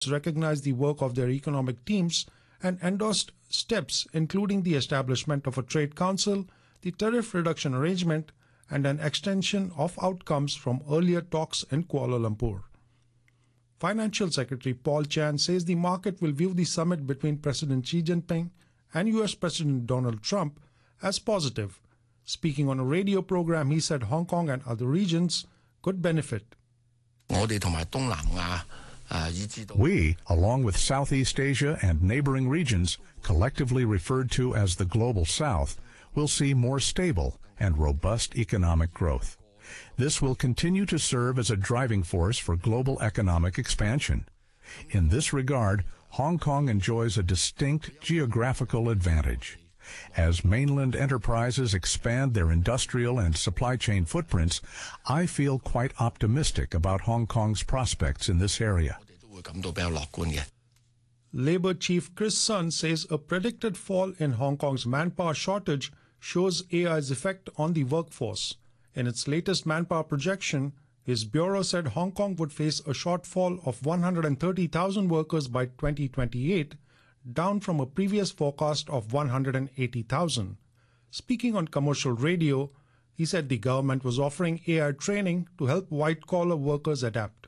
recognized the work of their economic teams and endorsed steps including the establishment of a trade council, the tariff reduction arrangement, and an extension of outcomes from earlier talks in Kuala Lumpur. Financial Secretary Paul Chan says the market will view the summit between President Xi Jinping and US President Donald Trump as positive. Speaking on a radio program, he said Hong Kong and other regions could benefit. We, along with Southeast Asia and neighboring regions, collectively referred to as the Global South, will see more stable and robust economic growth. This will continue to serve as a driving force for global economic expansion. In this regard, Hong Kong enjoys a distinct geographical advantage. As mainland enterprises expand their industrial and supply chain footprints, I feel quite optimistic about Hong Kong's prospects in this area. Labour Chief Chris Sun says a predicted fall in Hong Kong's manpower shortage shows AI's effect on the workforce. In its latest manpower projection, his bureau said Hong Kong would face a shortfall of 130,000 workers by 2028, down from a previous forecast of 180,000. Speaking on commercial radio, he said the government was offering AI training to help white-collar workers adapt.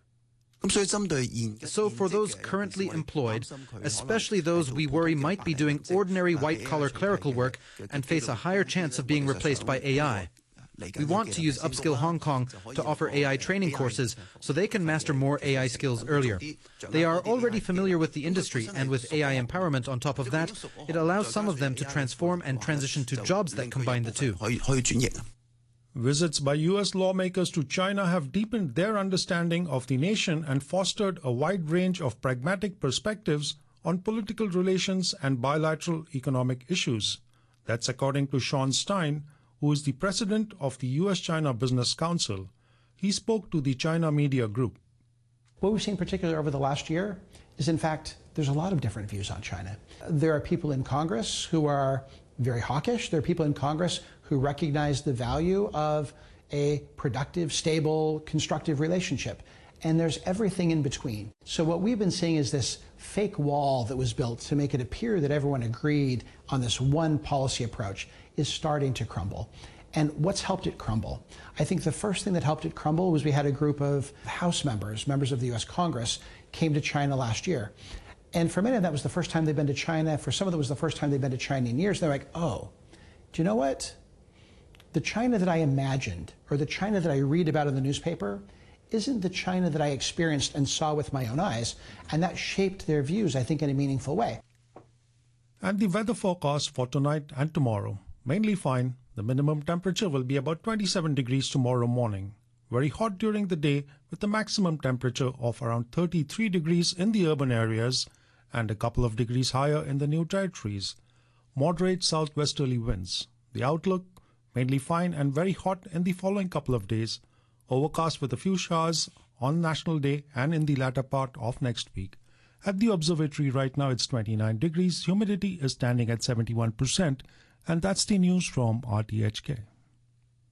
So for those currently employed, especially those we worry might be doing ordinary white-collar clerical work and face a higher chance of being replaced by AI, we want to use Upskill Hong Kong to offer AI training courses so they can master more AI skills earlier. They are already familiar with the industry, and with AI empowerment on top of that, it allows some of them to transform and transition to jobs that combine the two. Visits by U.S. lawmakers to China have deepened their understanding of the nation and fostered a wide range of pragmatic perspectives on political relations and bilateral economic issues. That's according to Sean Stein, who is the president of the U.S.-China Business Council. He spoke to the China Media Group. What we've seen particularly over the last year is, in fact, there's a lot of different views on China. There are people in Congress who are very hawkish. There are people in Congress who recognize the value of a productive, stable, constructive relationship. And there's everything in between. So what we've been seeing is this fake wall that was built to make it appear that everyone agreed on this one policy approach is starting to crumble. And what's helped it crumble? I think the first thing that helped it crumble was we had a group of House members of the US Congress, came to China last year. And for many of them, that was the first time they've been to China. For some of them, it was the first time they've been to China in years. They're like, oh, do you know what? The China that I imagined, or the China that I read about in the newspaper, isn't the China that I experienced and saw with my own eyes. And that shaped their views, I think, in a meaningful way. And the weather forecast for tonight and tomorrow. Mainly fine. The minimum temperature will be about 27 degrees tomorrow morning. Very hot during the day with a maximum temperature of around 33 degrees in the urban areas and a couple of degrees higher in the new territories. Moderate southwesterly winds. The outlook, mainly fine and very hot in the following couple of days. Overcast with a few showers on National Day and in the latter part of next week. At the observatory right now it's 29 degrees. Humidity is standing at 71%. And that's the news from RTHK.